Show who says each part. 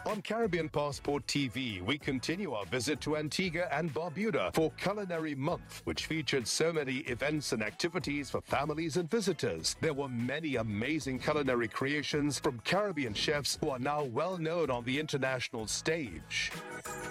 Speaker 1: On Caribbean Passport TV, we continue our visit to Antigua and Barbuda for Culinary Month, which featured so many events and activities for families and visitors. There were many amazing culinary creations from Caribbean chefs who are now well known on the international stage.